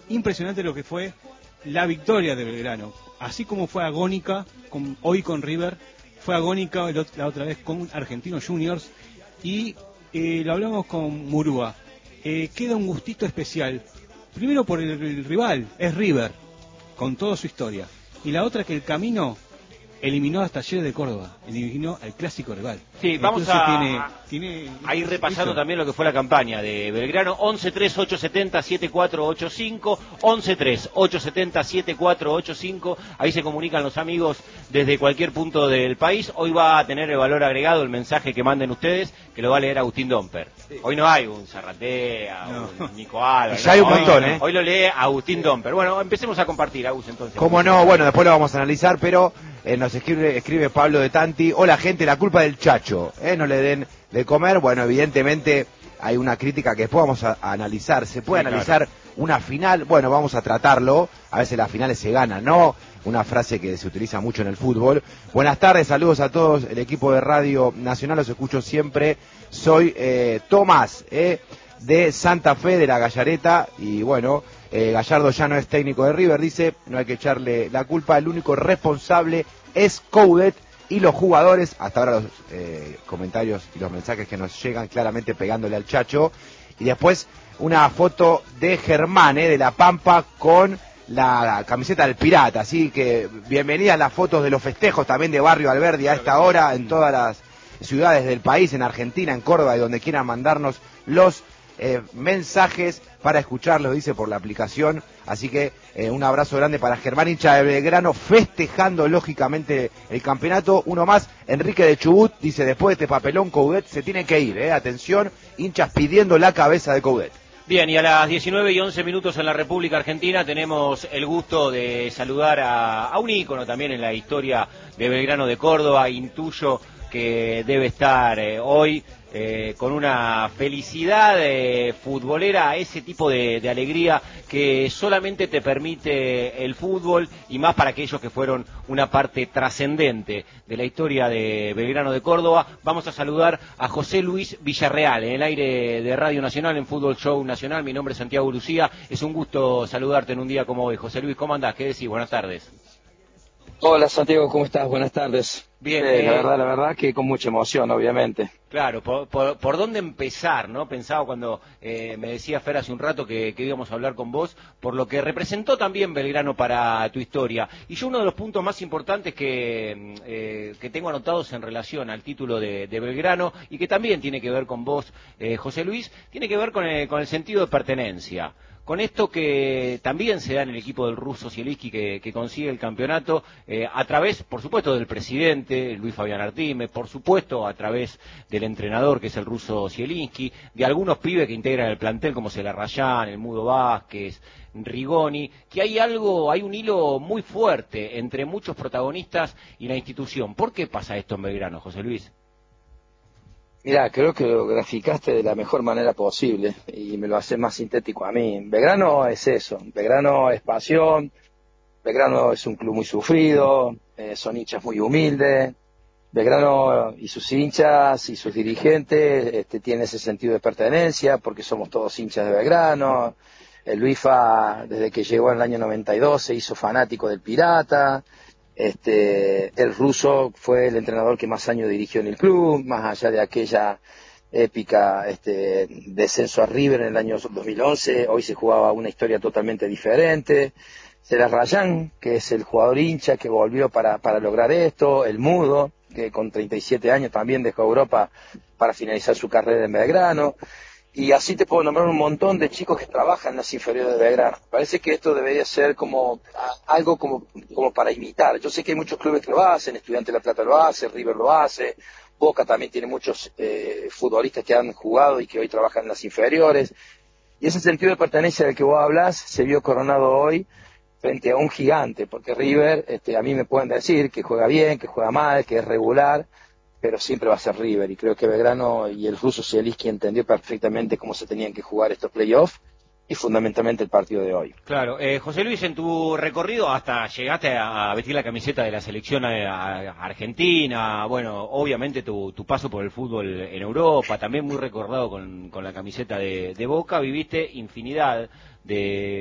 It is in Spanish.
impresionante lo que fue la victoria de Belgrano. Así como fue agónica hoy con River, fue agónica la otra vez con Argentinos Juniors, y lo hablamos con Murúa. Queda un gustito especial. Primero por el rival, es River, con toda su historia. Y la otra que el camino eliminó a Talleres de Córdoba, eliminó al clásico rival. Sí, vamos a ir repasando eso. también lo que fue la campaña de Belgrano. 11-3-870-7485, 11-3-870-7485, ahí se comunican los amigos desde cualquier punto del país. Hoy va a tener el valor agregado el mensaje que manden ustedes, que lo va a leer Agustín Domper. Sí. Hoy no hay un Zarratea, un Nico Álvarez. Ya hay un montón, Hoy lo lee Agustín Domper. Bueno, empecemos a compartir, Agus, entonces. ¿Cómo no? Bueno, después lo vamos a analizar, pero nos escribe Pablo de Tanti. Hola, gente, la culpa del Chacho. No le den de comer. Bueno, evidentemente hay una crítica que después vamos a analizar. ¿Se puede analizar una final? Bueno, vamos a tratarlo. A veces las finales se ganan, ¿no? Una frase que se utiliza mucho en el fútbol. Buenas tardes, saludos a todos. El equipo de Radio Nacional los escucho siempre. Soy Tomás, de Santa Fe, de la Gallareta. Y bueno, Gallardo ya no es técnico de River, dice. No hay que echarle la culpa. El único responsable es Coudet y los jugadores. Hasta ahora los comentarios y los mensajes que nos llegan claramente pegándole al Chacho. Y después una foto de Germán, de La Pampa, con la camiseta del Pirata. Así que bienvenidas las fotos de los festejos también de Barrio Alberdi a esta hora en todas las ciudades del país, en Argentina, en Córdoba y donde quieran mandarnos los mensajes para escucharlos, dice, por la aplicación. Así que un abrazo grande para Germán, hincha de Belgrano, festejando lógicamente el campeonato. Uno más, Enrique de Chubut, dice, después de este papelón Coudet se tiene que ir, atención, hinchas pidiendo la cabeza de Coudet. Bien, y a las 19:11 en la República Argentina tenemos el gusto de saludar a un ícono también en la historia de Belgrano de Córdoba. Intuyo que debe estar hoy con una felicidad futbolera, ese tipo de alegría que solamente te permite el fútbol, y más para aquellos que fueron una parte trascendente de la historia de Belgrano de Córdoba. Vamos a saludar a José Luis Villarreal en el aire de Radio Nacional, en Fútbol Show Nacional. Mi nombre es Santiago Lucía, es un gusto saludarte en un día como hoy. José Luis, ¿cómo andás? ¿Qué decís? Buenas tardes. Hola Santiago, ¿cómo estás? Buenas tardes. Bien, la verdad que con mucha emoción, obviamente. Claro, ¿por dónde empezar, no? Pensaba cuando me decía Fer hace un rato que íbamos a hablar con vos, por lo que representó también Belgrano para tu historia. Y yo uno de los puntos más importantes que tengo anotados en relación al título de Belgrano, y que también tiene que ver con vos, José Luis, tiene que ver con el sentido de pertenencia. Con esto que también se da en el equipo del ruso Zielinski, que consigue el campeonato a través, por supuesto, del presidente, Luis Fabián Artime, por supuesto, a través del entrenador, que es el ruso Zielinski, de algunos pibes que integran el plantel, como Celarrayán, el Mudo Vázquez, Rigoni, que hay un hilo muy fuerte entre muchos protagonistas y la institución. ¿Por qué pasa esto en Belgrano, José Luis? Mirá, creo que lo graficaste de la mejor manera posible y me lo hace más sintético a mí. Belgrano es eso, Belgrano es pasión, Belgrano es un club muy sufrido, son hinchas muy humildes, Belgrano y sus hinchas y sus dirigentes tienen ese sentido de pertenencia porque somos todos hinchas de Belgrano. El Luifa, desde que llegó en el año 92, se hizo fanático del Pirata. El ruso fue el entrenador que más años dirigió en el club, más allá de aquella épica descenso a River en el año 2011, hoy se jugaba una historia totalmente diferente. Celarrayán, que es el jugador hincha que volvió para lograr esto, el Mudo, que con 37 años también dejó Europa para finalizar su carrera en Belgrano. Y así te puedo nombrar un montón de chicos que trabajan en las inferiores de Belgrano. Parece que esto debería ser como algo como para imitar. Yo sé que hay muchos clubes que lo hacen, Estudiantes de La Plata lo hace, River lo hace, Boca también tiene muchos futbolistas que han jugado y que hoy trabajan en las inferiores. Y ese sentido de pertenencia del que vos hablas se vio coronado hoy frente a un gigante, porque River, a mí me pueden decir que juega bien, que juega mal, que es regular, pero siempre va a ser River, y creo que Belgrano y el ruso Zielinski entendió perfectamente cómo se tenían que jugar estos playoffs y fundamentalmente el partido de hoy. Claro, José Luis, en tu recorrido hasta llegaste a vestir la camiseta de la selección argentina, bueno, obviamente tu paso por el fútbol en Europa, también muy recordado con la camiseta de Boca, viviste infinidad de